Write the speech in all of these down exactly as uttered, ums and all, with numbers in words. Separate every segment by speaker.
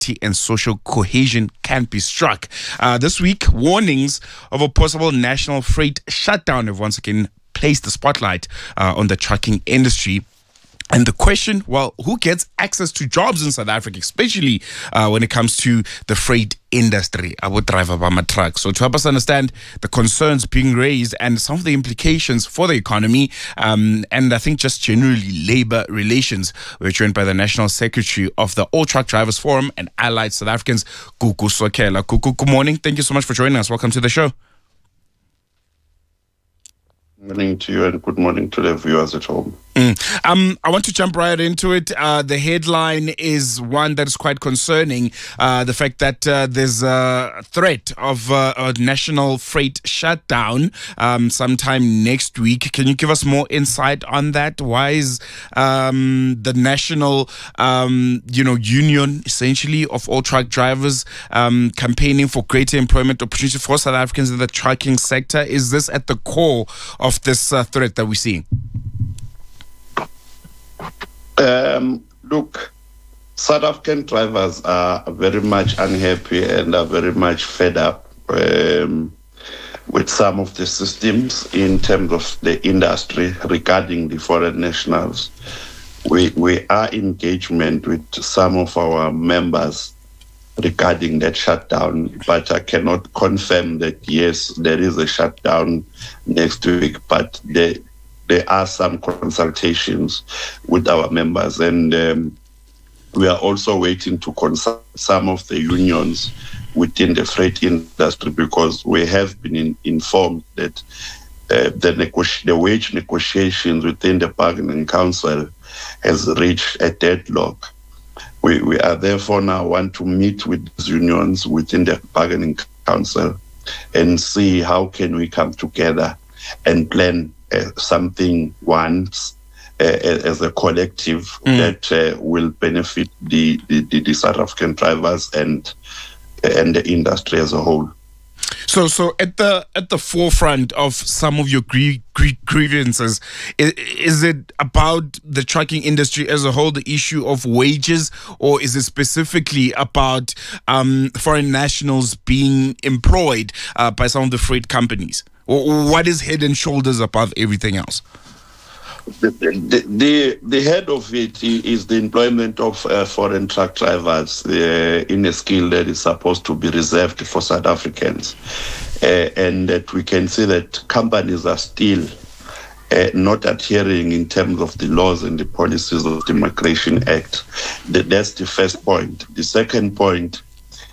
Speaker 1: solidarity and social cohesion can be struck. Uh, this week, warnings of a possible national freight shutdown have once again placed the spotlight uh, on the trucking industry. And the question, well, who gets access to jobs in South Africa, especially uh, when it comes to the freight industry? I would drive about my truck. So to help us understand the concerns being raised and some of the implications for the economy, um, and I think just generally labor relations, we're joined by the National Secretary of the All Truck Drivers Forum and Allied South Africans, Gugu Sokela. Gugu, good morning. Thank you so much for joining us. Welcome to the show.
Speaker 2: Good morning to you and good morning to the viewers at home.
Speaker 1: Mm. Um, I want to jump right into it. Uh, the headline is one that is quite concerning. Uh, the fact that uh, there's a threat of uh, a national freight shutdown um, sometime next week. Can you give us more insight on that? Why is um, the national, um, you know, union essentially of all truck drivers um, campaigning for greater employment opportunity for South Africans in the trucking sector? Is this at the core of this uh, threat that we're seeing?
Speaker 2: Um, look, South African drivers are very much unhappy and are very much fed up um, with some of the systems in terms of the industry regarding the foreign nationals. We, we are in engagement with some of our members regarding that shutdown, but I cannot confirm that, yes, there is a shutdown next week, but there, there are some consultations with our members, and um, we are also waiting to consult some of the unions within the freight industry, because we have been in, informed that uh, the, negoti- the wage negotiations within the bargaining council has reached a deadlock. We, we are therefore now want to meet with these unions within the bargaining council and see how can we come together and plan uh, something once uh, as a collective mm. that uh, will benefit the, the, the South African drivers and and the industry as a whole.
Speaker 1: So, so at the at the forefront of some of your grie- grie- grievances, is, is it about the trucking industry as a whole, the issue of wages, or is it specifically about um, foreign nationals being employed uh, by some of the freight companies? Or what is head and shoulders above everything else?
Speaker 2: The, the, the, the head of it is the employment of uh, foreign truck drivers uh, in a skill that is supposed to be reserved for South Africans. Uh, and that we can see that companies are still uh, not adhering in terms of the laws and the policies of the Migration Act. That, that's the first point. The second point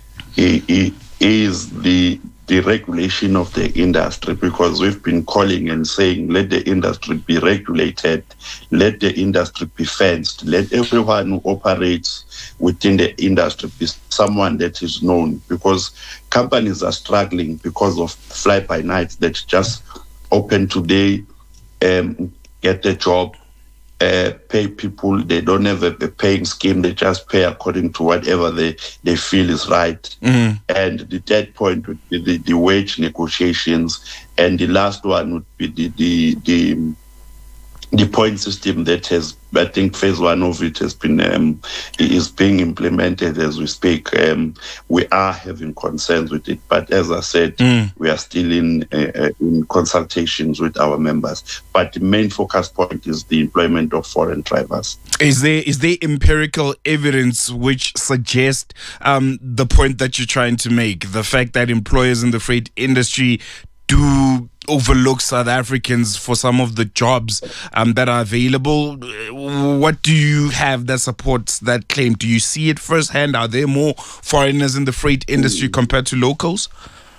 Speaker 2: is, is the the regulation of the industry, because we've been calling and saying, let the industry be regulated, let the industry be fenced, let everyone who operates within the industry be someone that is known, because companies are struggling because of fly-by-nights that just open today, um, get a job, Uh, pay people. They don't have a, a paying scheme. They just pay according to whatever they, they feel is right. Mm-hmm. And the third point would be the, the wage negotiations. And the last one would be the, the, the, the point system that has, I think phase one of it has been, um, is being implemented as we speak. Um, we are having concerns with it, but as I said, mm. we are still in uh, in consultations with our members. But the main focus point is the employment of foreign drivers.
Speaker 1: Is there is there empirical evidence which suggests um, the point that you're trying to make? The fact that employers in the freight industry do overlook South Africans for some of the jobs um, that are available. What do you have that supports that claim? Do you see it firsthand? Are there more foreigners in the freight industry compared to locals?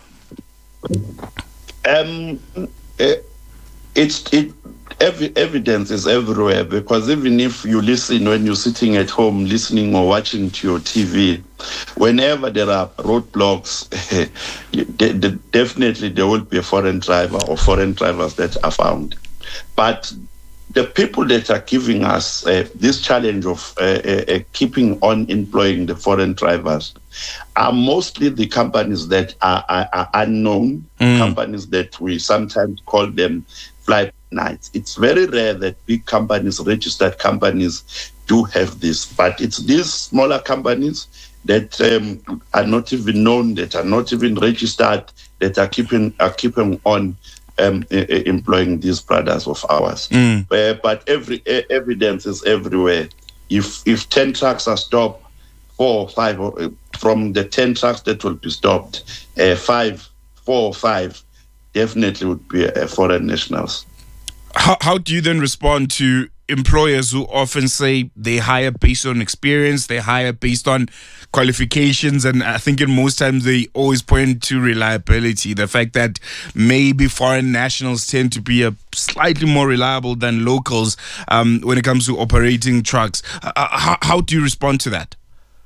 Speaker 2: Um, it's it. Every evidence is everywhere, because even if you listen when you're sitting at home listening or watching to your T V, whenever there are roadblocks, definitely there will be a foreign driver or foreign drivers that are found. But the people that are giving us uh, this challenge of uh, uh, keeping on employing the foreign drivers are mostly the companies that are, are, are unknown, mm. companies that we sometimes call them fly nights. It's very rare that big companies, registered companies, do have this, but it's these smaller companies that um, are not even known, that are not even registered, that are keeping are keeping on um, employing these brothers of ours.
Speaker 1: Mm.
Speaker 2: Uh, but every uh, evidence is everywhere. If if ten trucks are stopped, four or five uh, from the ten trucks that will be stopped, uh, five, four or five definitely would be uh, foreign nationals.
Speaker 1: How how do you then respond to employers who often say they hire based on experience, they hire based on qualifications, and I think in most times they always point to reliability, the fact that maybe foreign nationals tend to be a slightly more reliable than locals um, when it comes to operating trucks. Uh, how, how do you respond to that?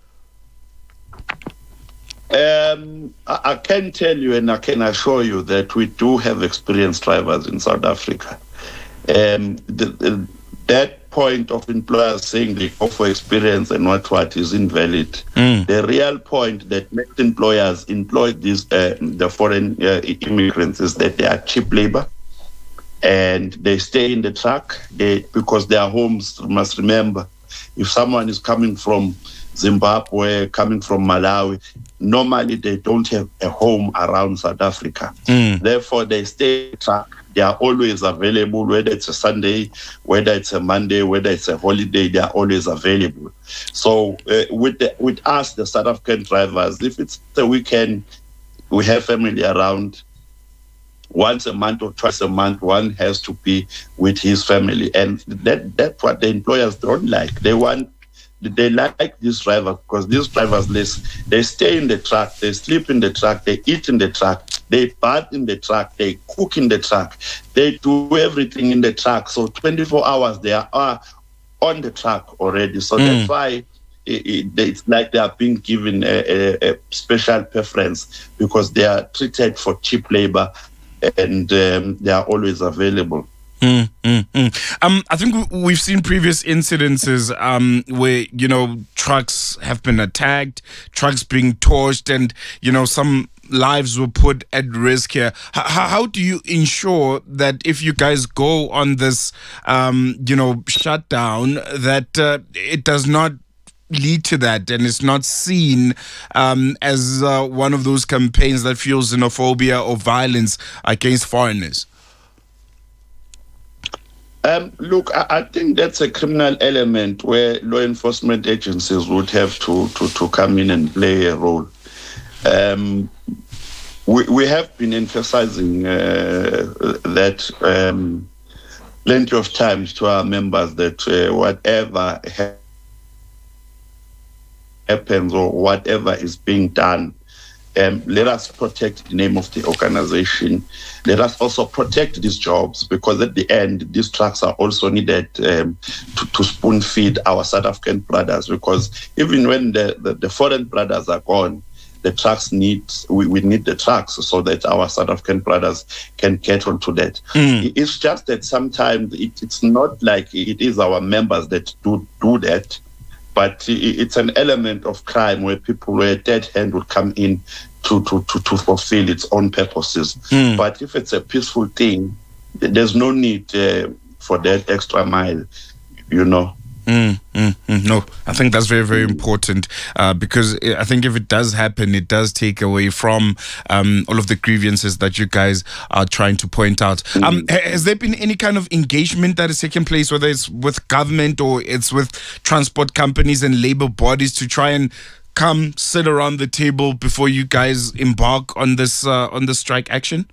Speaker 2: Um, I, I can tell you and I can assure you that we do have experienced drivers in South Africa. Um, the, the, that point of employers saying they offer experience and what what is invalid. Mm. The real point that makes employers employ these uh, the foreign uh, immigrants is that they are cheap labor and they stay in the truck they, because their homes. Must remember, if someone is coming from Zimbabwe, coming from Malawi, normally they don't have a home around South Africa. Mm. Therefore, they stay in the truck. They are always available, whether it's a Sunday, whether it's a Monday, whether it's a holiday, they are always available. So uh, with the, with us, the South African drivers, if it's a weekend, we have family around, once a month or twice a month, one has to be with his family. And that that's what the employers don't like. They want They like these drivers because these drivers, they stay in the truck, they sleep in the truck, they eat in the truck, they bath in the truck, they cook in the truck, they do everything in the truck. So twenty-four hours they are on the truck already. So mm. that's why it, it, it's like they are being given a, a, a special preference because they are treated for cheap labor and um, they are always available.
Speaker 1: Mm, mm, mm. Um, I think we've seen previous incidences um, where, you know, trucks have been attacked, trucks being torched, and, you know, some lives were put at risk here. H- how do you ensure that if you guys go on this, um, you know, shutdown, that uh, it does not lead to that and it's not seen um, as uh, one of those campaigns that fuels xenophobia or violence against foreigners?
Speaker 2: Um, look, I, I think that's a criminal element where law enforcement agencies would have to, to, to come in and play a role. Um, we, we have been emphasizing uh, that um, plenty of times to our members that uh, whatever ha- happens or whatever is being done, Um, let us protect the name of the organization. Let us also protect these jobs because at the end, these trucks are also needed um, to, to spoon feed our South African brothers because even when the, the, the foreign brothers are gone, the trucks need, we, we need the trucks so that our South African brothers can get onto that. Mm. It's just that sometimes it, it's not like it is our members that do, do that. But it's an element of crime where people, where a dead hand would come in to, to, to, to fulfill its own purposes. Mm. But if it's a peaceful thing, there's no need uh, for that extra mile, you know.
Speaker 1: Mm, mm, mm. No, I think that's very, very important uh, because I think if it does happen, it does take away from um, all of the grievances that you guys are trying to point out. Mm. Um, has there been any kind of engagement that is taking place, whether it's with government or it's with transport companies and labor bodies to try and come sit around the table before you guys embark on this uh, on the strike action?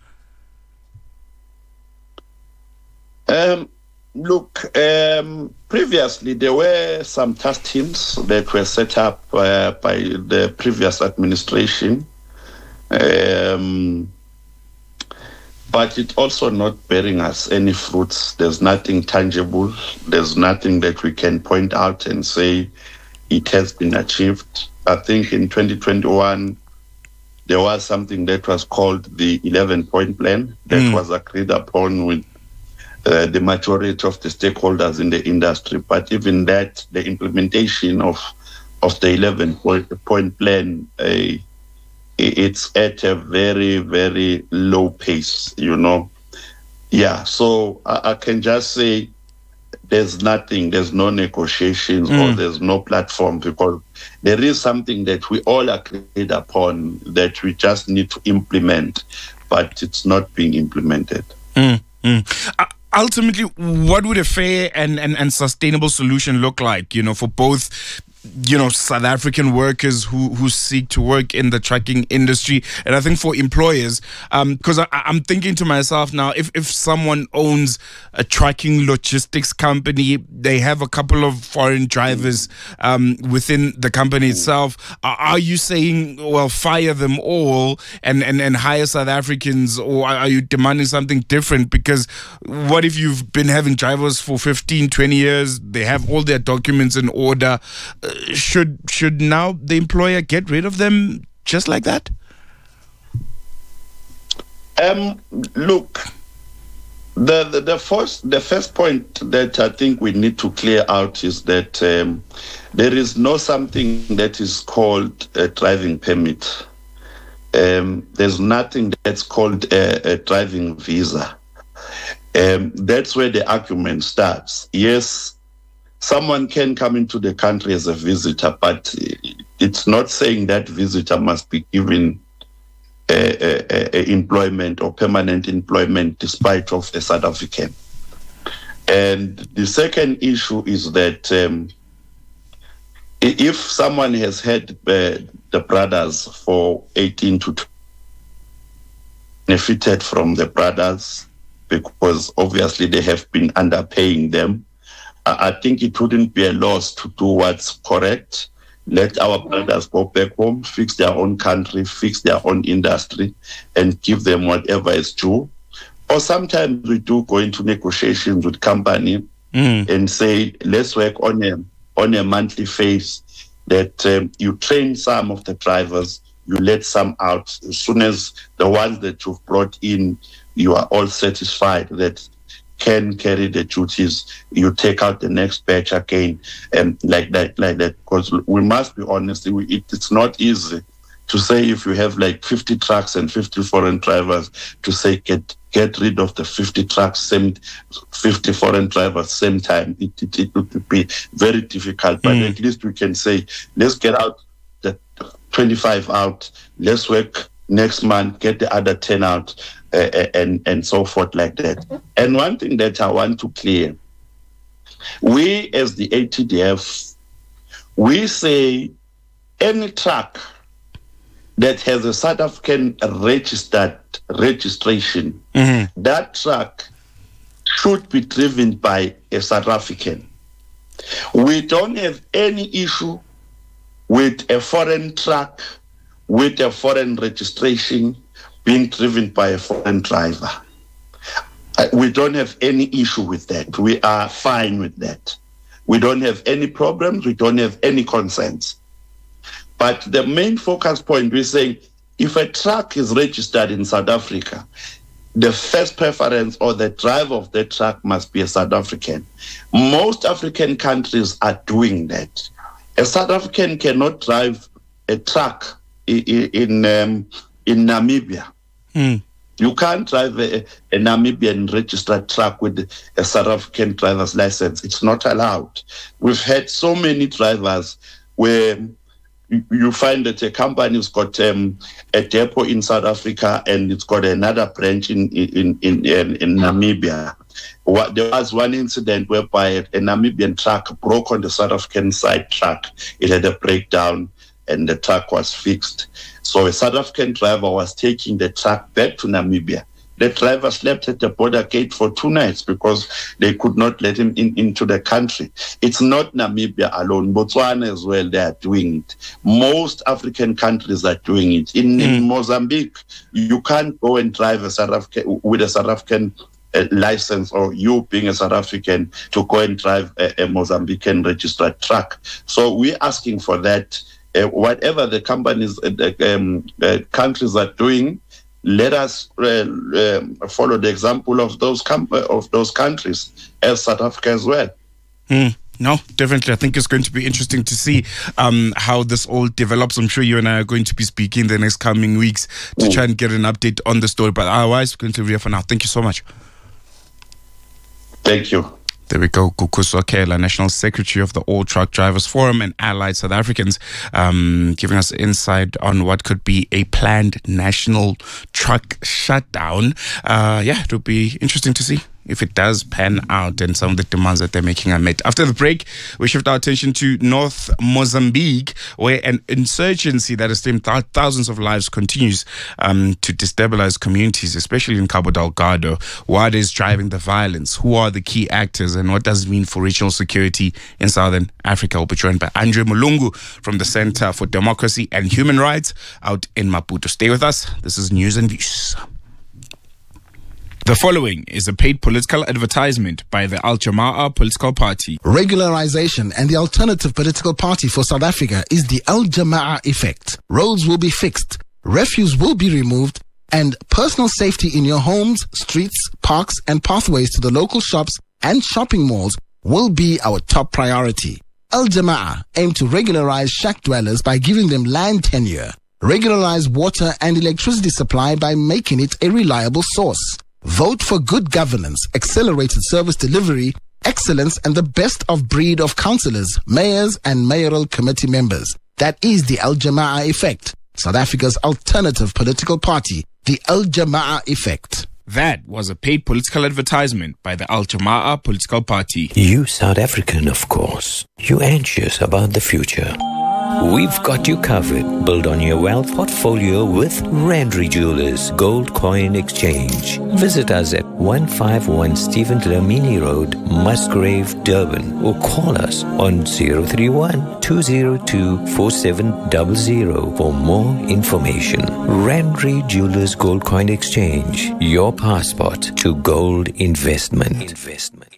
Speaker 2: Um. Look, um, previously there were some task teams that were set up uh, by the previous administration, um, but it's also not bearing us any fruits. There's nothing tangible. There's nothing that we can point out and say it has been achieved. I think in twenty twenty-one, there was something that was called the eleven-point plan that mm. was agreed upon with Uh, the majority of the stakeholders in the industry, but even that, the implementation of of the eleven-point plan, uh, it's at a very, very low pace, you know. Yeah, so I, I can just say there's nothing, there's no negotiations mm. or there's no platform, because there is something that we all agreed upon that we just need to implement, but it's not being implemented.
Speaker 1: Mm. Mm. Uh, ultimately, what would a fair and, and, and sustainable solution look like, you know, for both, you know, South African workers who, who seek to work in the trucking industry, and I think for employers, because um, I'm thinking to myself now, if, if someone owns a trucking logistics company, they have a couple of foreign drivers um, within the company itself, are, are you saying, well, fire them all and, and, and hire South Africans, or are you demanding something different? Because what if you've been having drivers for fifteen, twenty years, they have all their documents in order, uh, Should should now the employer get rid of them just like that?
Speaker 2: Um, look, the, the the first the first point that I think we need to clear out is that um, there is no something that is called a driving permit. Um, there's nothing that's called a, a driving visa. Um, that's where the argument starts. Yes, someone can come into the country as a visitor, but it's not saying that visitor must be given a, a, a employment or permanent employment despite of a South African. And the second issue is that um, if someone has had uh, the brothers for eighteen to twenty, benefited from the brothers because obviously they have been underpaying them, I think it wouldn't be a loss to do what's correct. Let our brothers go back home, fix their own country, fix their own industry, and give them whatever is due. Or sometimes we do go into negotiations with company mm. and say, let's work on a, on a monthly phase, that um, you train some of the drivers, you let some out. As soon as the ones that you've brought in, you are all satisfied that can carry the duties, you take out the next batch again, and like that, like that. Because we must be honest, we, it, it's not easy to say if you have like fifty trucks and fifty foreign drivers, to say get get rid of the fifty trucks, same fifty foreign drivers, same time. It, it, it would be very difficult, but mm. at least we can say, let's get out the twenty-five out, let's work next month, get the other ten out, uh, and, and so forth like that. And one thing that I want to clear, we as the A T D F, we say any truck that has a South African registered registration, mm-hmm. that truck should be driven by a South African. We don't have any issue with a foreign truck with a foreign registration being driven by a foreign driver. We don't have any issue with that. We are fine with that. We don't have any problems. We don't have any concerns. But the main focus point, we're saying, if a truck is registered in South Africa, the first preference or the driver of the truck must be a South African. Most African countries are doing that. A South African cannot drive a truck in in, um, in Namibia. Mm. You can't drive a, a Namibian registered truck with a South African driver's license. It's not allowed. We've had so many drivers where you find that a company's got um, a depot in South Africa and it's got another branch in in in, in, in Namibia. What, there was one incident whereby a Namibian truck broke on the South African side truck. It had a breakdown and the truck was fixed. So a South African driver was taking the truck back to Namibia. The driver slept at the border gate for two nights because they could not let him in into the country. It's not Namibia alone. Botswana as well, they are doing it. Most African countries are doing it. In, mm. in Mozambique, you can't go and drive a South African, with a South African uh, license, or you being a South African to go and drive a, a Mozambican registered truck. So we're asking for that. Uh, whatever the companies, uh, um, uh, countries are doing, let us uh, um, follow the example of those com- of those countries, as South Africa as well.
Speaker 1: Mm, no, definitely. I think it's going to be interesting to see um, how this all develops. I'm sure you and I are going to be speaking the next coming weeks to mm. try and get an update on the story. But otherwise, we're going to leave here for now. Thank you so much.
Speaker 2: Thank you.
Speaker 1: There we go. Kukuswa Kela, National Secretary of the All Truck Drivers Forum and Allied South Africans, um, giving us insight on what could be a planned national truck shutdown. Uh, yeah, it would be interesting to see if it does pan out and some of the demands that they're making are met. After the break, we shift our attention to North Mozambique, where an insurgency that has claimed th- thousands of lives continues um, to destabilize communities, especially in Cabo Delgado. What is driving the violence? Who are the key actors? And what does it mean for regional security in Southern Africa? We'll be joined by Andre Mulungu from the Center for Democracy and Human Rights out in Maputo. Stay with us. This is News and Views. The following is a paid political advertisement by the Al Jamaah political party.
Speaker 3: Regularization and the alternative political party for South Africa is the Al Jamaah effect. Roads will be fixed, refuse will be removed, and personal safety in your homes, streets, parks, and pathways to the local shops and shopping malls will be our top priority. Al Jamaah aim to regularize shack dwellers by giving them land tenure, regularize water and electricity supply by making it a reliable source. Vote for good governance, accelerated service delivery, excellence, and the best of breed of councillors, mayors, and mayoral committee members. That is the Al Jamaah effect. South Africa's alternative political party, the Al Jamaah effect.
Speaker 1: That was a paid political advertisement by the Al Jamaah political party.
Speaker 4: You South African, of course. You're anxious about the future. We've got you covered. Build on your wealth portfolio with Randri Jewelers Gold Coin Exchange. Visit us at one fifty-one Stephen Dlamini Road, Musgrave, Durban, or call us on zero three one, two zero two, four seven zero zero for more information. Randri Jewelers Gold Coin Exchange, your passport to gold investment. investment.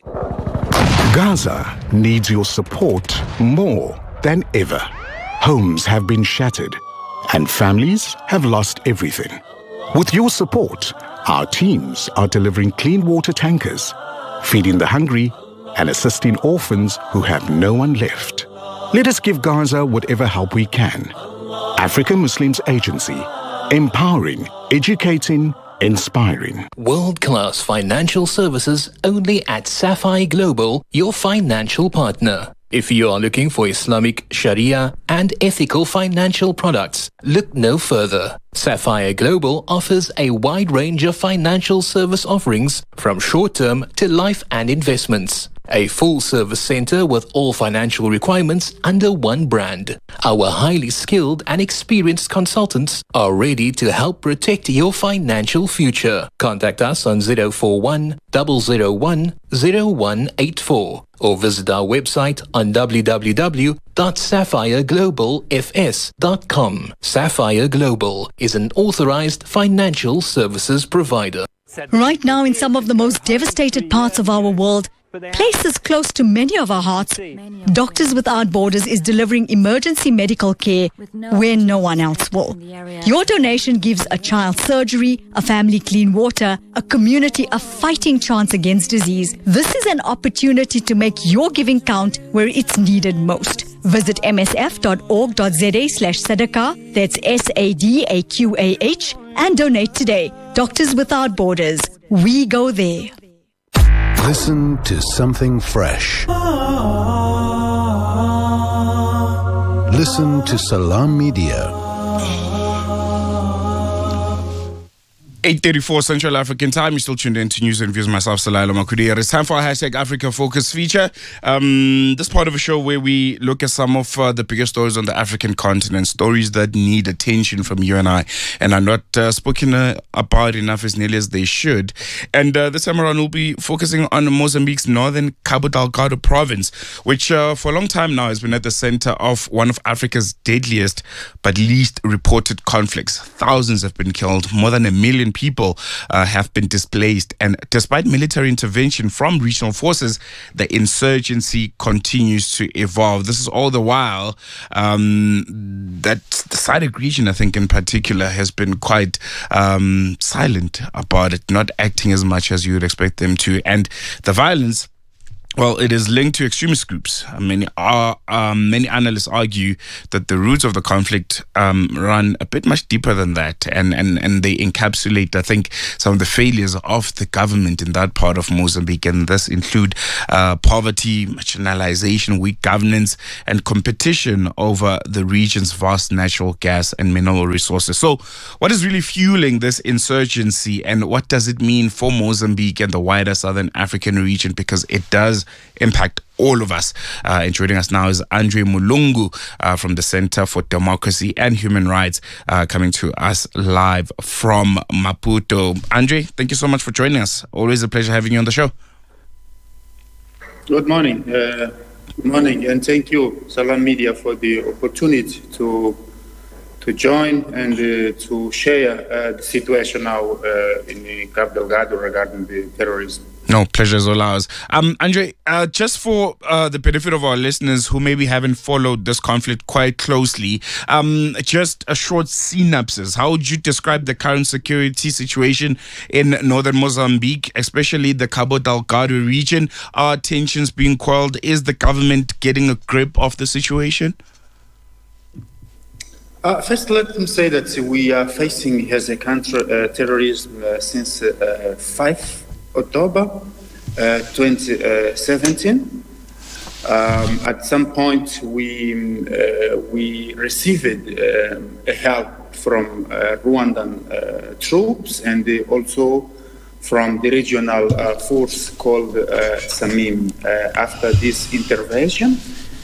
Speaker 5: Gaza needs your support more than ever. Homes have been shattered and families have lost everything. With your support, our teams are delivering clean water tankers, feeding the hungry, and assisting orphans who have no one left. Let us give Gaza whatever help we can. African Muslims Agency, empowering, educating, inspiring.
Speaker 6: World-class financial services only at Sapphire Global, your financial partner. If you are looking for Islamic, Sharia, and ethical financial products, look no further. Sapphire Global offers a wide range of financial service offerings from short-term to life and investments. A full-service center with all financial requirements under one brand. Our highly skilled and experienced consultants are ready to help protect your financial future. Contact us on zero four one, zero zero one, zero one eight four or visit our website on w w w dot sapphire global f s dot com. Sapphire Global is an authorized financial services provider.
Speaker 7: Right now, in some of the most devastated parts of our world, places close to many of our hearts, Doctors Without Borders is delivering emergency medical care where no one else will. Your donation gives a child surgery, a family clean water, a community a fighting chance against disease. This is an opportunity to make your giving count where it's needed most. Visit m s f dot org dot z a slash sadaqah, that's S A D A Q A H, and donate today. Doctors Without Borders. We go there.
Speaker 8: Listen to something fresh. Listen to Salam Media.
Speaker 1: eight thirty-four Central African Time. You're still tuned in to News and Views. Myself, Salailo Makudia. It's time for our hashtag Africa Focus feature. Um, this part of a show where we look at some of uh, the biggest stories on the African continent, stories that need attention from you and I, and are not uh, spoken uh, about enough as nearly as they should. And uh, this time around, we'll be focusing on Mozambique's northern Cabo Delgado province, which uh, for a long time now has been at the center of one of Africa's deadliest but least reported conflicts. Thousands have been killed. More than a million people uh, have been displaced, and despite military intervention from regional forces, the insurgency continues to evolve. This is all the while um, that the SADC region, I think in particular, has been quite um, silent about it, not acting as much as you would expect them to, and the violence Well, it is linked to extremist groups. Many are, um, many analysts argue that the roots of the conflict um, run a bit much deeper than that, and, and, and they encapsulate, I think, some of the failures of the government in that part of Mozambique, and this include uh, poverty, marginalization, weak governance, and competition over the region's vast natural gas and mineral resources. So, what is really fueling this insurgency, and what does it mean for Mozambique and the wider Southern African region? Because it does impact all of us. Uh, and joining us now is Andre Mulungu uh, from the Center for Democracy and Human Rights, uh, coming to us live from Maputo. Andre, thank you so much for joining us. Always a pleasure having you on the show.
Speaker 9: Good morning. Uh, good morning, and thank you, Salam Media, for the opportunity to to join and uh, to share uh, the situation now uh, in Cabo Delgado regarding the terrorism.
Speaker 1: No, pleasure is all ours. Um, Andre, uh, just for uh, the benefit of our listeners who maybe haven't followed this conflict quite closely, um, just a short synopsis. How would you describe the current security situation in northern Mozambique, especially the Cabo Delgado region? Are tensions being quelled? Is the government getting a grip of the situation?
Speaker 9: Uh, first, let me say that we are facing as a country uh, terrorism uh, since uh, five October uh, twenty seventeen. Um, at some point, we uh, we received uh, help from uh, Rwandan uh, troops and uh, also from the regional uh, force called uh, Samim. Uh, after this intervention,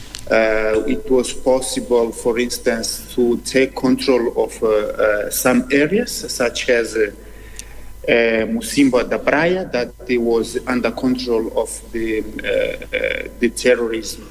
Speaker 9: uh, it was possible, for instance, to take control of uh, uh, some areas, such as uh, Uh, Musimba da Praia, that it was under control of the uh, uh, the terrorism.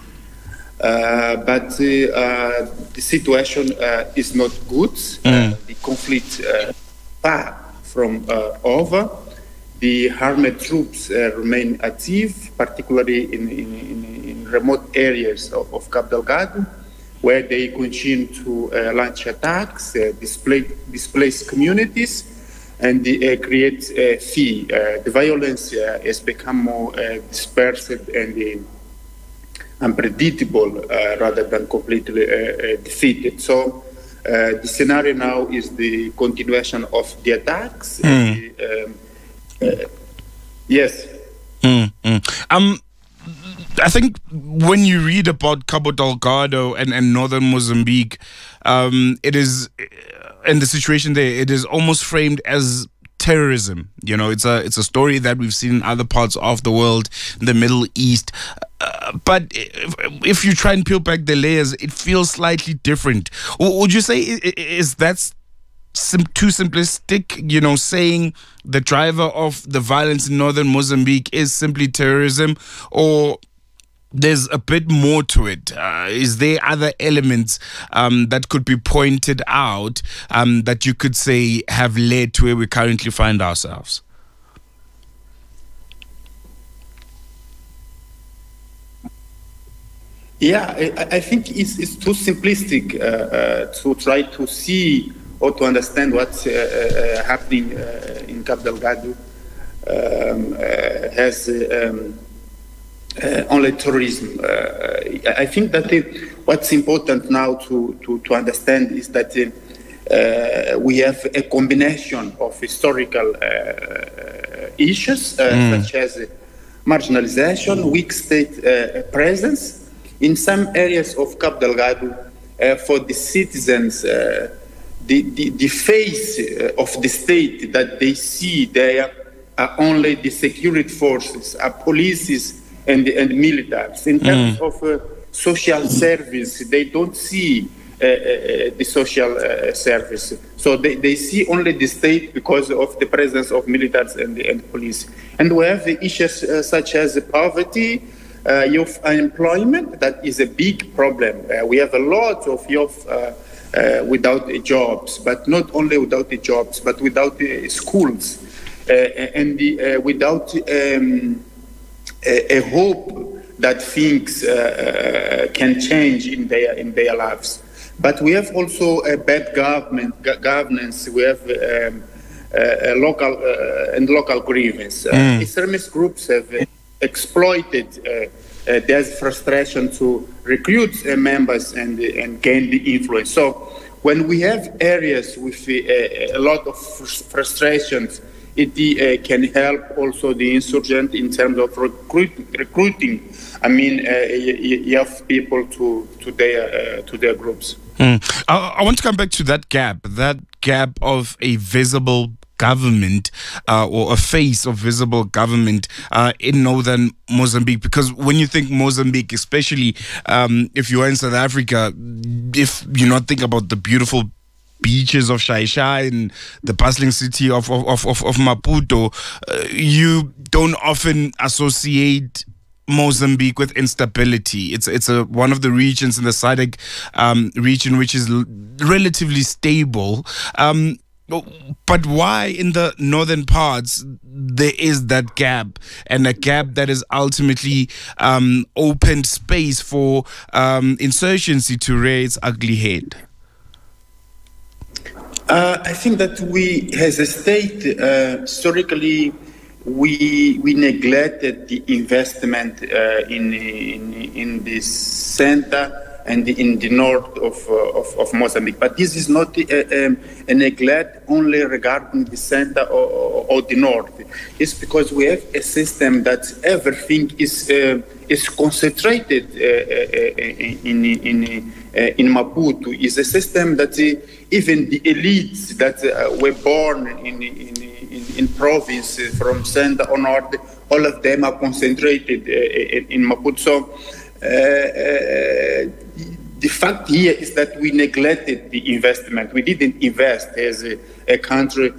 Speaker 9: Uh, but uh, uh, the situation uh, is not good. Mm. Uh, the conflict uh, far from uh, over. The armed troops uh, remain active, particularly in, in, in remote areas of, of Cabo Delgado, where they continue to uh, launch attacks, uh, display, displace communities, and uh, create uh, fear. Uh, the violence uh, has become more uh, dispersed and uh, unpredictable uh, rather than completely uh, uh, defeated. So uh, the scenario now is the continuation of the attacks. Mm. The, um, uh, yes.
Speaker 1: Mm, mm. Um. I think when you read about Cabo Delgado and, and northern Mozambique, um, it is, and the situation there, it is almost framed as terrorism. You know, it's a it's a story that we've seen in other parts of the world, in the Middle East. Uh, but if, if you try and peel back the layers, it feels slightly different. Would you say is that sim- too simplistic? You know, saying the driver of the violence in northern Mozambique is simply terrorism, or there's a bit more to it? Uh, is there other elements um, that could be pointed out um, that you could say have led to where we currently find ourselves?
Speaker 9: Yeah, I, I think it's, it's too simplistic uh, uh, to try to see or to understand what's uh, uh, happening uh, in Cabo Delgado um, uh, has um, Uh, only tourism. Uh, I think that uh, what's important now to, to, to understand is that uh, uh, we have a combination of historical uh, issues, uh, mm. such as marginalization, weak state uh, presence. In some areas of Cabo Delgado, uh, for the citizens, uh, the, the, the face of the state that they see there are only the security forces, are polices, and and militaries. In terms mm. of uh, social service, they don't see uh, uh, the social uh, service. So they, they see only the state because of the presence of militaries and, and police. And we have issues uh, such as poverty, uh, youth unemployment. That is a big problem. Uh, we have a lot of youth uh, uh, without jobs, but not only without the jobs, but without the schools uh, and the, uh, without um, A, a hope that things uh, uh, can change in their in their lives. But we have also a bad government g- governance. We have um, a, a local uh, and local grievance. Uh, mm. Extremist groups have exploited uh, uh, their frustration to recruit uh, members and, and gain the influence. So when we have areas with uh, a lot of frustrations, it uh, can help also the insurgent in terms of recruit, recruiting, I mean, uh, young people to, to, their, uh, to their groups.
Speaker 1: Mm. I, I want to come back to that gap, that gap of a visible government uh, or a face of visible government uh, in northern Mozambique, because when you think Mozambique, especially um, if you are in South Africa, if you not think about the beautiful beaches of Xai-Xai and the bustling city of of, of, of Maputo, uh, you don't often associate Mozambique with instability. It's it's a one of the regions in the S A D C um, region which is l- relatively stable. Um, But why in the northern parts there is that gap, and a gap that has ultimately um, opened space for um, insurgency to rear its ugly head?
Speaker 9: Uh, I think that we, as a state, uh, historically, we we neglected the investment uh, in, in in the center and in the north of, uh, of, of Mozambique. But this is not a, a, a neglect only regarding the center or, or, or the north. It's because we have a system that everything is uh, is concentrated uh, in, in, uh, in Maputo. It's a system that uh, even the elites that uh, were born in, in, in, in province uh, from center or north, all of them are concentrated uh, in, in Maputo. So, Uh, uh, the fact here is that we neglected the investment. We didn't invest as a, a country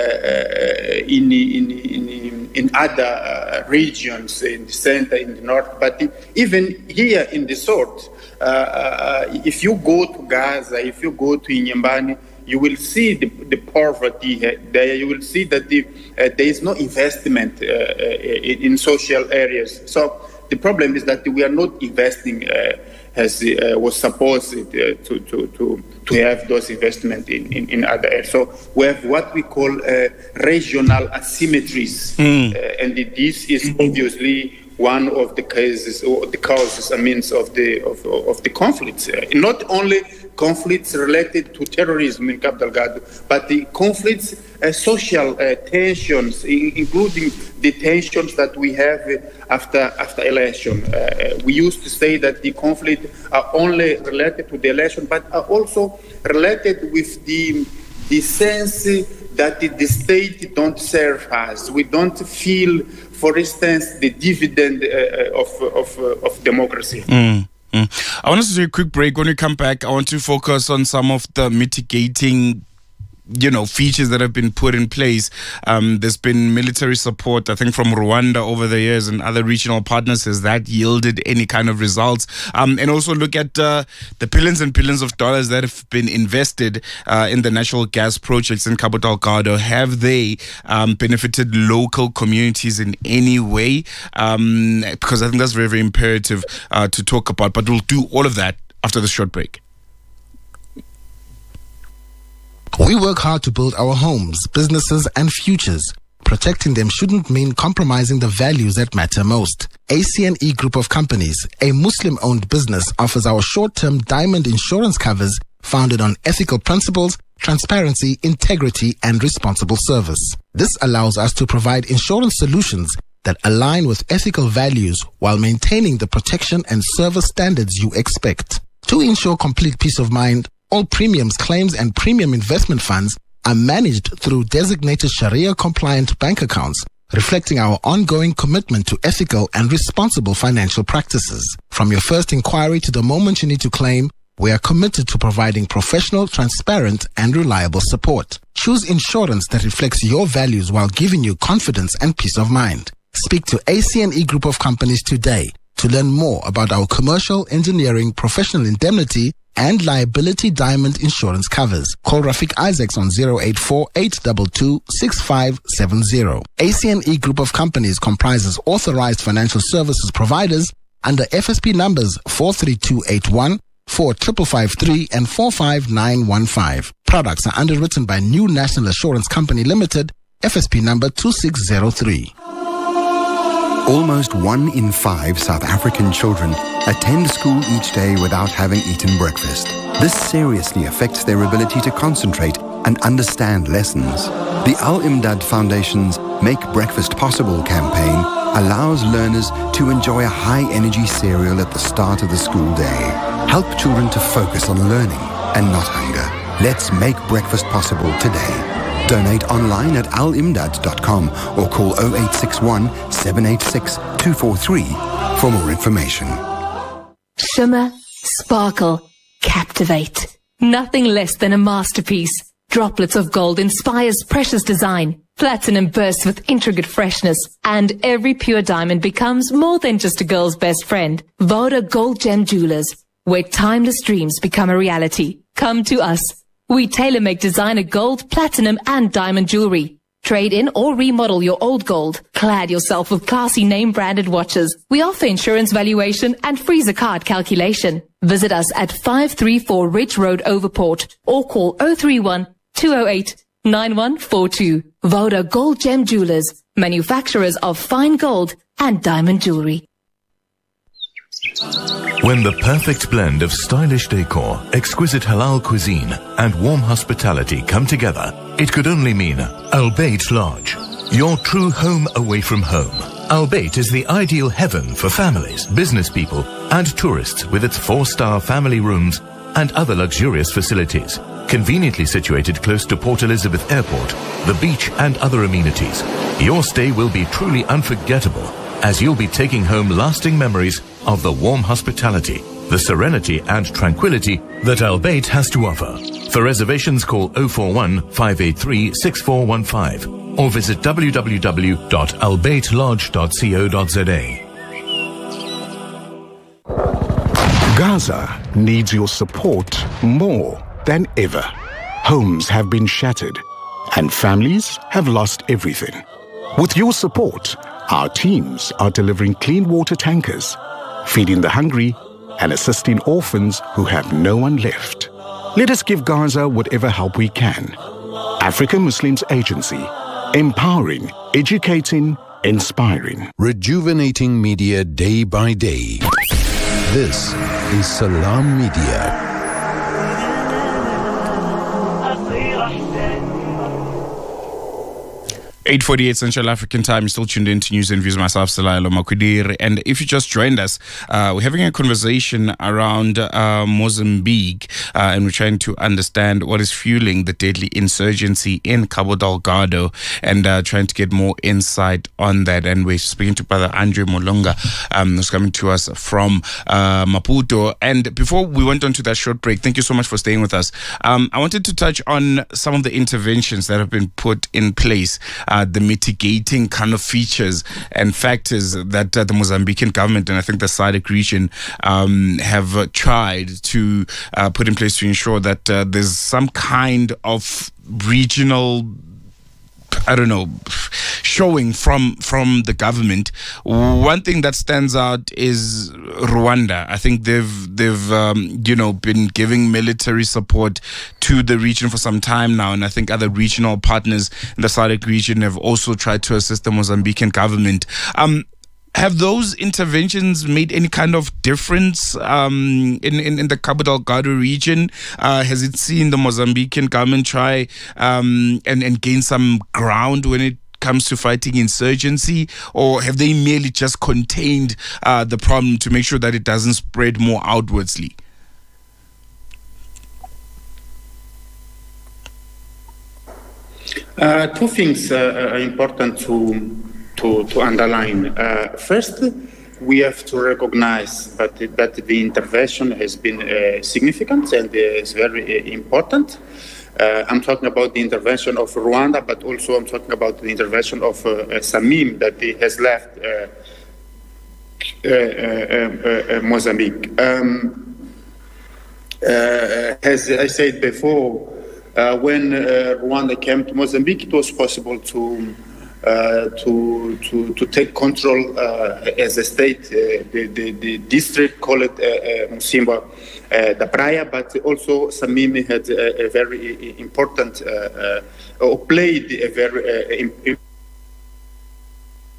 Speaker 9: uh, in, in, in, in other uh, regions, in the center, in the north, but even here in the south. Uh, uh, if you go to Gaza, if you go to Inyambani, you will see the, the poverty there. You will see that the, uh, there is no investment uh, in, in social areas. So the problem is that we are not investing uh, as uh, was supposed uh, to, to, to, to have those investments in, in, in other areas. So we have what we call uh, regional asymmetries. Mm. Uh, and this is obviously one of the cases, or the causes, I mean, of the, of, of the conflicts. Uh, not only conflicts related to terrorism in Cabo Delgado, but the conflicts, uh, social uh, tensions, in, including the tensions that we have after after election. Uh, we used to say that the conflict are only related to the election, but are also related with the the sense that the, the state don't serve us. We don't feel, for instance, the dividend uh, of, of, of democracy.
Speaker 1: Mm. Mm. I want us to do a quick break. When we come back, I want to focus on some of the mitigating, you know, features that have been put in place. Um, there's been military support, I think, from Rwanda over the years and other regional partners. Has that yielded any kind of results? Um, and also look at uh, the billions and billions of dollars that have been invested uh, in the natural gas projects in Cabo Delgado. Have they um, benefited local communities in any way? Um, because I think that's very, very imperative uh, to talk about. But we'll do all of that after the short break.
Speaker 3: We work hard to build our homes, businesses, and futures. Protecting them shouldn't mean compromising the values that matter most. A C N E Group of Companies, a Muslim-owned business, offers our short-term diamond insurance covers founded on ethical principles, transparency, integrity, and responsible service. This allows us to provide insurance solutions that align with ethical values while maintaining the protection and service standards you expect. To ensure complete peace of mind, all premiums, claims, and premium investment funds are managed through designated Sharia-compliant bank accounts, reflecting our ongoing commitment to ethical and responsible financial practices. From your first inquiry to the moment you need to claim, we are committed to providing professional, transparent, and reliable support. Choose insurance that reflects your values while giving you confidence and peace of mind. Speak to A C N E Group of Companies today to learn more about our commercial, engineering, professional indemnity, and liability diamond insurance covers. Call Rafik Isaacs on zero eight four, eight two two, six five seven zero. A C N E Group of Companies comprises authorized financial services providers under F S P numbers four three two eight one, four five five three, and four five nine one five. Products are underwritten by New National Assurance Company Limited, F S P number two six zero three.
Speaker 10: Almost one in five South African children attend school each day without having eaten breakfast. This seriously affects their ability to concentrate and understand lessons. The Al-Imdad Foundation's Make Breakfast Possible campaign allows learners to enjoy a high-energy cereal at the start of the school day. Help children to focus on learning and not hunger. Let's make breakfast possible today. Donate online at al imdad dot com or call oh eight six one, seven eight six, two four three for more information.
Speaker 11: Shimmer, sparkle, captivate. Nothing less than a masterpiece. Droplets of gold inspires precious design. Platinum bursts with intricate freshness. And every pure diamond becomes more than just a girl's best friend. Voda Gold Gem Jewelers, where timeless dreams become a reality. Come to us. We tailor-make designer gold, platinum and diamond jewelry. Trade in or remodel your old gold. Clad yourself with classy name-branded watches. We offer insurance valuation and freezer card calculation. Visit us at five three four Ridge Road, Overport, or call oh three one, two oh eight, nine one four two. Voda Gold Gem Jewelers, manufacturers of fine gold and diamond jewelry.
Speaker 12: When the perfect blend of stylish decor, exquisite halal cuisine, and warm hospitality come together, it could only mean Al Bayt Lodge, your true home away from home. Al Bayt is the ideal heaven for families, business people, and tourists with its four-star family rooms and other luxurious facilities. Conveniently situated close to Port Elizabeth Airport, the beach, and other amenities, your stay will be truly unforgettable, as you'll be taking home lasting memories of the warm hospitality, the serenity and tranquility that Al Bayt has to offer. For reservations, call oh four one, five eight three, six four one five or visit w w w dot al bayt lodge dot co dot z a.
Speaker 5: Gaza needs your support more than ever. Homes have been shattered and families have lost everything. With your support, our teams are delivering clean water tankers, feeding the hungry, and assisting orphans who have no one left. Let us give Gaza whatever help we can. African Muslims Agency, empowering, educating, inspiring.
Speaker 8: Rejuvenating media day by day. This is Salam Media.
Speaker 1: eight forty-eight Central African Time. You're still tuned in to News and Views. Myself, Salaylo Makudir. And if you just joined us, uh, we're having a conversation around uh, Mozambique, uh, and we're trying to understand what is fueling the deadly insurgency in Cabo Delgado, and uh, trying to get more insight on that. And we're speaking to Brother Andre Molonga, um, who's coming to us from uh, Maputo. And before we went on to that short break, thank you so much for staying with us. Um, I wanted to touch on some of the interventions that have been put in place. Uh, the mitigating kind of features and factors that uh, the Mozambican government and I think the S A D C region um, have uh, tried to uh, put in place to ensure that uh, there's some kind of regional, I don't know, showing from from the government. One thing that stands out is Rwanda. I think they've they've um, you know been giving military support to the region for some time now, and I think other regional partners in the S A D C region have also tried to assist the Mozambican government. Um, Have those interventions made any kind of difference um, in, in, in the Cabo Delgado region? Uh, has it seen the Mozambican government try um, and, and gain some ground when it comes to fighting insurgency? Or have they merely just contained uh, the problem to make sure that it doesn't spread more outwardsly?
Speaker 9: Uh, two things uh, are important to To, to underline. Uh, first, we have to recognize that, that the intervention has been uh, significant and is very uh, important. Uh, I'm talking about the intervention of Rwanda, but also I'm talking about the intervention of uh, Samim that has left uh, uh, uh, uh, Mozambique. Um, uh, as I said before, uh, when uh, Rwanda came to Mozambique, it was possible to Uh, to, to to take control uh, as a state, uh, the, the, the district, call it uh, uh, Musimba, uh, the Praia, but also Samimi had a, a very important, uh, uh, or played a very uh,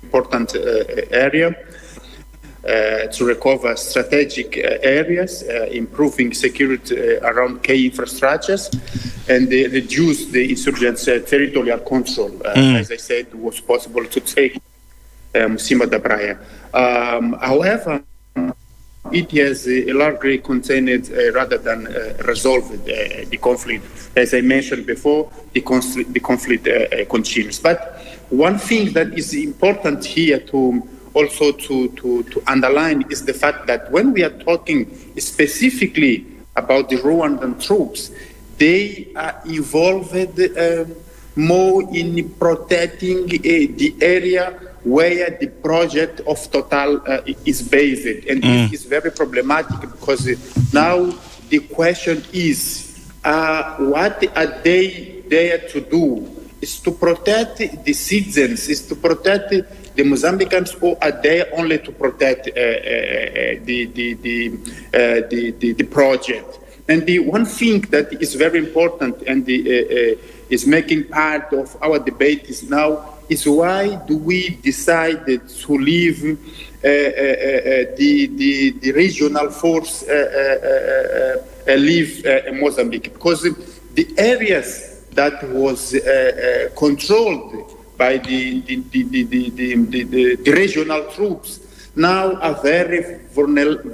Speaker 9: important uh, area. Uh, to recover strategic uh, areas, uh, improving security uh, around key infrastructures, and uh, reduce the insurgents' uh, territorial control. Uh, mm. As I said, it was possible to take um, Mocímboa da Praia. Um, however, it has uh, largely contained uh, rather than uh, resolved uh, the conflict. As I mentioned before, the conflict, the conflict uh, uh, continues. But one thing that is important here to also to, to, to underline is the fact that when we are talking specifically about the Rwandan troops, they are involved uh, more in protecting uh, the area where the project of Total uh, is based. And mm. this is very problematic because now the question is, uh, what are they there to do? Is to protect the citizens, is to protect the Mozambicans, or are they only to protect uh, uh, the, the, the, uh, the, the, the project? And the one thing that is very important and the, uh, uh, is making part of our debate is now is why do we decide to leave uh, uh, uh, the, the, the regional force uh, uh, uh, uh, leave uh, Mozambique? Because the areas that was uh, uh, controlled by the the, the, the, the, the, the, the regional troops now are very vulnerable,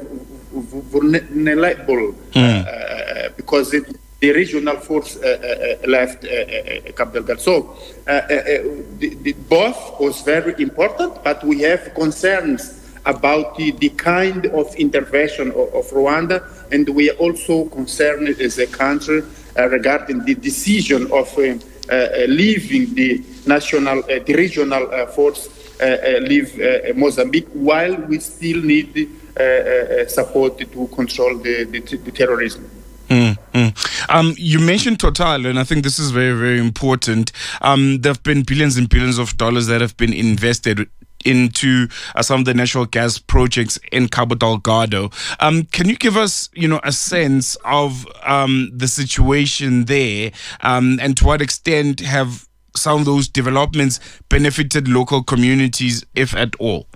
Speaker 9: vulnerable mm. uh, because it, the regional force uh, uh, left uh, uh, Cabo Delgado. So uh, uh, the, the, both was very important, but we have concerns about the, the kind of intervention of, of Rwanda, and we are also concerned as a country uh, regarding the decision of uh, uh, leaving the national, uh, the regional uh, force uh, uh, leave uh, Mozambique, while we still need uh, uh, support to control the, the, the terrorism.
Speaker 1: Mm, mm. Um, you mentioned Total, and I think this is very, very important. Um, there have been billions and billions of dollars that have been invested into uh, some of the natural gas projects in Cabo Delgado. Um, can you give us, you know, a sense of um, the situation there, um, and to what extent have some of those developments benefited local communities, if at all?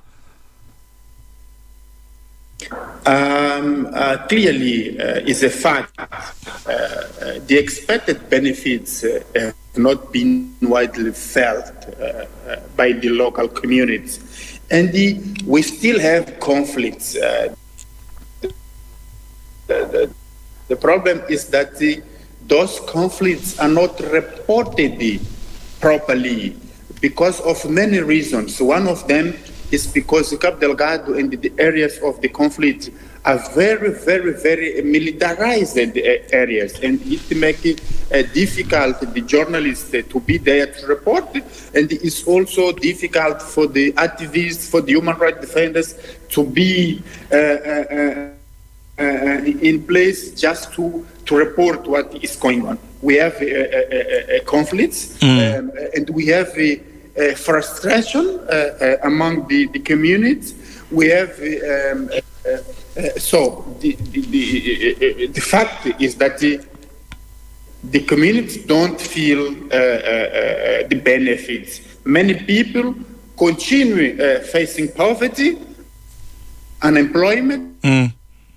Speaker 9: Um, uh, clearly, uh, is a fact. Uh, uh, the expected benefits uh, have not been widely felt uh, uh, by the local communities, and the, we still have conflicts. Uh, the, the, the problem is that the, those conflicts are not reported properly because of many reasons. One of them is because Cabo Delgado and the areas of the conflict are very, very, very militarized areas, and it makes it uh, difficult for the journalists uh, to be there to report, and it's also difficult for the activists, for the human rights defenders to be uh, uh, uh, in place just to, to report what is going on. We have uh, uh, uh, conflicts, mm. um, and we have a Uh, frustration uh, uh, among the, the communities. We have um, uh, uh, so the the, the, uh, the fact is that the the communities don't feel uh, uh, uh, the benefits. Many people continue uh, facing poverty, unemployment, mm.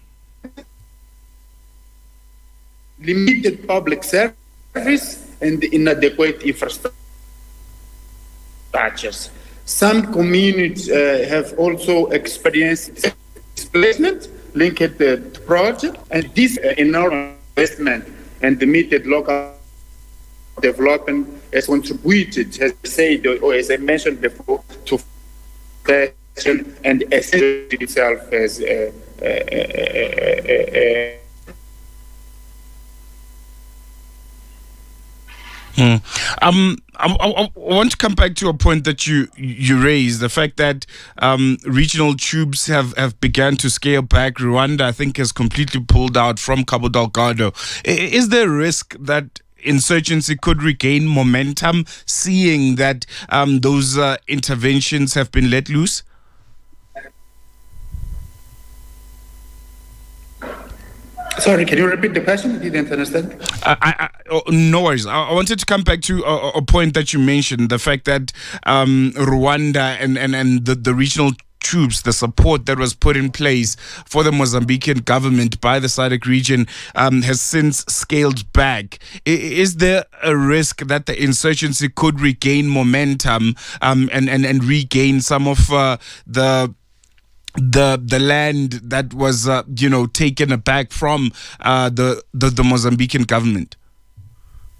Speaker 9: limited public service, and inadequate infrastructure. Some communities uh, have also experienced displacement linked to the project, and this uh, enormous investment and limited local development has contributed, as I said, or as I mentioned before, to fashion and itself as a, a, a, a, a
Speaker 1: Mm. Um, I, I, I want to come back to a point that you you raised, the fact that um, regional troops have, have begun to scale back. Rwanda, I think, has completely pulled out from Cabo Delgado. Is there a risk that insurgency could regain momentum, seeing that um, those uh, interventions have been let loose?
Speaker 9: Sorry, can you repeat the question? I didn't understand.
Speaker 1: I, I, oh, no worries. I, I wanted to come back to a, a point that you mentioned, the fact that um, Rwanda and, and, and the, the regional troops, the support that was put in place for the Mozambican government by the S A D C region um, has since scaled back. I, is there a risk that the insurgency could regain momentum um, and, and, and regain some of uh, the the the land that was uh, you know taken back from uh, the, the the Mozambican government?